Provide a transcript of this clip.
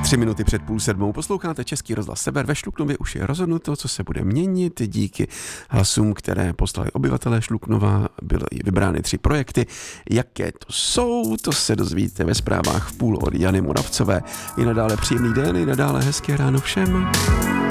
3 minuty před 6:30 posloucháte Český rozhlas Sever. Ve Šluknově už je rozhodnuto, co se bude měnit. Díky hlasům, které poslali obyvatelé Šluknova, byly vybrány 3 projekty. Jaké to jsou, to se dozvíte ve zprávách v půl od Jany Moravcové. I nadále příjemný den, i nadále hezké ráno všem.